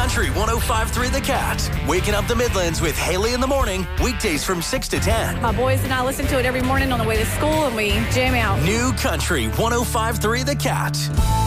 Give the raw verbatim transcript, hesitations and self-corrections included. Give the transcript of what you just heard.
Country one oh five point three The Cat. Waking up the Midlands with Haley in the morning. Weekdays from six to ten. My boys and I listen to it every morning on the way to school, and we jam out. New Country one oh five point three The Cat.